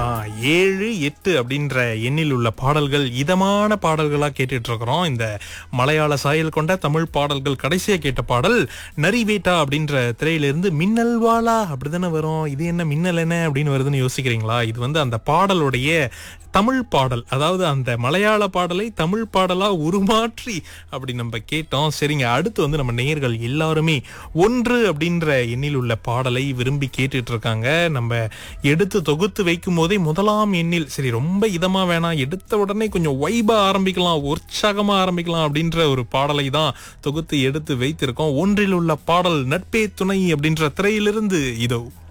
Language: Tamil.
7, 8 அப்படின்ற எண்ணில் உள்ள பாடல்கள் இதமான பாடல்களா கேட்டுட்டு இருக்கிறோம். இந்த மலையாள சாயல் கொண்ட தமிழ் பாடல்கள். கடைசியா கேட்ட பாடல் நரிவேட்டா அப்படின்ற திரையிலிருந்து மின்னல் வாலா அப்படிதானே வரும். இது என்ன மின்னல் என்ன அப்படின்னு வருதுன்னு யோசிக்கிறீங்களா? இது வந்து அந்த பாடலுடைய தமிழ் பாடல், அதாவது அந்த மலையாள பாடலை தமிழ் பாடலா உருமாற்றி அப்படி நம்ம கேட்டோம். சரிங்க, அடுத்து வந்து நம்ம நேயர்கள் எல்லாருமே 1 அப்படின்ற எண்ணில் உள்ள பாடலை விரும்பி கேட்டுட்டு இருக்காங்க. நம்ம எடுத்து தொகுத்து வைக்கும் போதே முதலாம் எண்ணில், சரி ரொம்ப இதமா வேணாம், எடுத்த உடனே கொஞ்சம் வைபா ஆரம்பிக்கலாம், உற்சாகமா ஆரம்பிக்கலாம் அப்படின்ற ஒரு பாடலை தான் தொகுத்து எடுத்து வைத்திருக்கோம். 1 உள்ள பாடல் நட்பே துணை அப்படின்ற திரையிலிருந்து இதோ.